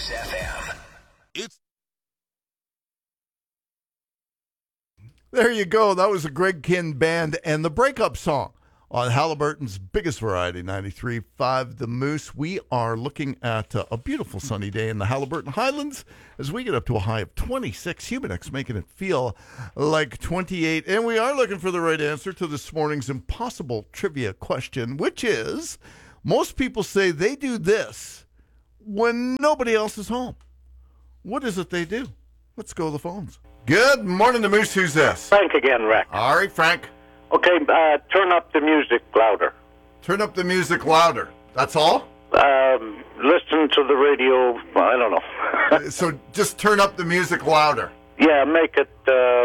Moose FM. There you go. That was a Greg Kihn Band and the Breakup Song on Halliburton's biggest variety, 93.5 The Moose. We are looking at a beautiful sunny day in the Halliburton Highlands as we get up to a high of 26. Humidex making it feel like 28. And we are looking for the right answer to this morning's impossible trivia question, which is, most people say they do this when nobody else is home. What is it they do? Let's go to the phones. Good morning, the Moose. Who's this? Frank again, Rick. All right, Frank. Okay, turn up the music louder. Turn up the music louder. That's all? Listen to the radio, I don't know. So just turn up the music louder. Yeah, make it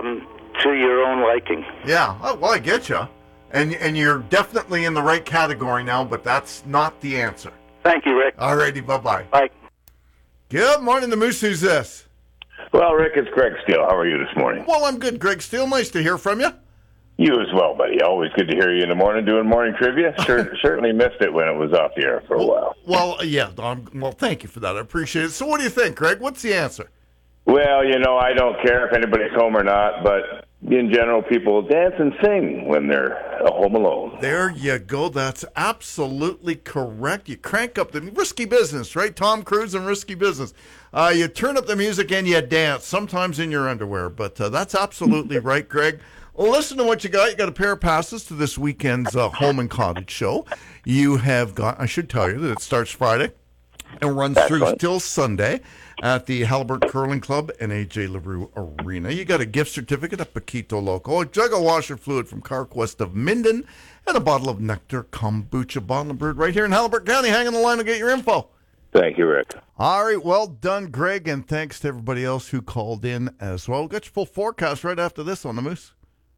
to your own liking. Yeah, oh, well, I get you. And you're definitely in the right category now, but that's not the answer. Thank you, Rick. All righty, bye-bye. Bye. Good morning, the Moose. Who's this? Well, Rick, it's Greg Steele. How are you this morning? Well, I'm good, Greg Steele. Nice to hear from you. You as well, buddy. Always good to hear you in the morning doing morning trivia. Certainly missed it when it was off the air for a while. Well, yeah. Well, thank you for that. I appreciate it. So what do you think, Greg? What's the answer? Well, I don't care if anybody's home or not, but in general, people dance and sing when they're home alone. There you go. That's absolutely correct. You crank up the Risky Business, right? Tom Cruise and Risky Business. You turn up the music and you dance, sometimes in your underwear. But that's absolutely right, Greg. Well, listen to what you got. You got a pair of passes to this weekend's Home and Cottage show. You have got, I should tell you that it starts Friday and runs through till Sunday at the Halliburton Curling Club and A.J. LaRue Arena. You got a gift certificate at Paquito Loco, a jug of washer fluid from CarQuest of Minden, and a bottle of Nectar Kombucha, bottle brewed right here in Halliburton County. Hang on the line to get your info. Thank you, Rick. All right, well done, Greg, and thanks to everybody else who called in as well. We'll get your full forecast right after this on the Moose.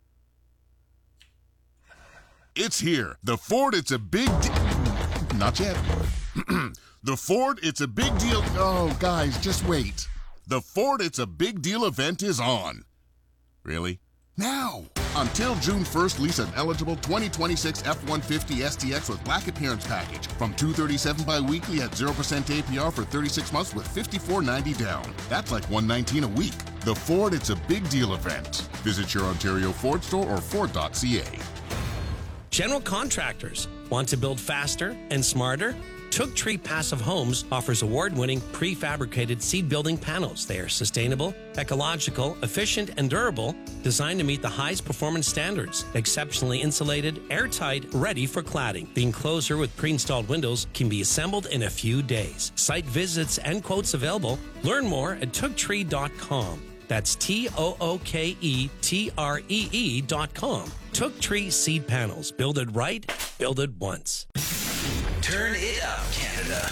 It's here. The Ford, it's a big Not yet. The Ford, it's a big deal. Oh, guys, just wait. The Ford, it's a big deal event is on. Really? Now! Until June 1st, lease an eligible 2026 F-150 STX with black appearance package from $237 bi-weekly at 0% APR for 36 months with $54.90 down. That's like $119 a week. The Ford, it's a big deal event. Visit your Ontario Ford store or Ford.ca. General contractors want to build faster and smarter? Took Tree Passive Homes offers award-winning prefabricated seed-building panels. They are sustainable, ecological, efficient, and durable, designed to meet the highest performance standards. Exceptionally insulated, airtight, ready for cladding. The enclosure with pre-installed windows can be assembled in a few days. Site visits and quotes available. Learn more at tooktree.com. That's TOOKETREE.com. Took Tree Seed Panels. Build it right, build it once. Turn it up, Canada.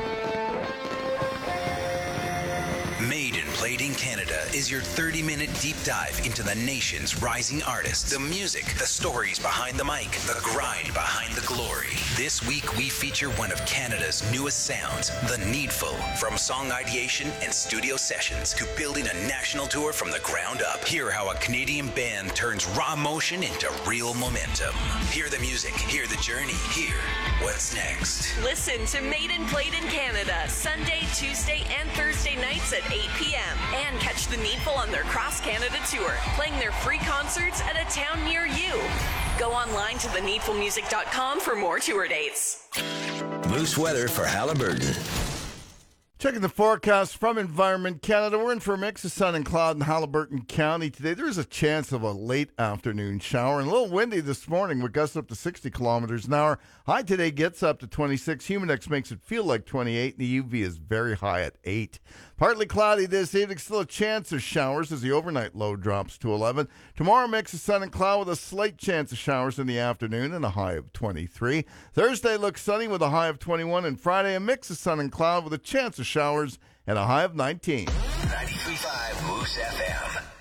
Made and Played in Canada is your 30-minute deep dive into the nation's rising artists, the music, the stories behind the mic, the grind behind the glory. This week, we feature one of Canada's newest sounds, The Needful. From song ideation and studio sessions to building a national tour from the ground up. Hear how a Canadian band turns raw emotion into real momentum. Hear the music, hear the journey, hear what's next. Listen to Made and Played in Canada, Sunday, Tuesday, and Thursday nights at 8 p.m. And catch The Needful on their Cross Canada tour, playing their free concerts at a town near you. Go online to theneedfulmusic.com for more tour dates. Moose weather for Halliburton. Checking the forecast from Environment Canada. We're in for a mix of sun and cloud in Halliburton County today. There is a chance of a late afternoon shower and a little windy this morning with gusts up to 60 kilometers an hour. High today gets up to 26. Humidex makes it feel like 28. The UV is very high at 8. Partly cloudy this evening. Still a chance of showers as the overnight low drops to 11. Tomorrow mix of sun and cloud with a slight chance of showers in the afternoon and a high of 23. Thursday looks sunny with a high of 21. And Friday a mix of sun and cloud with a chance of showers and a high of 19. 93.5 Moose FM.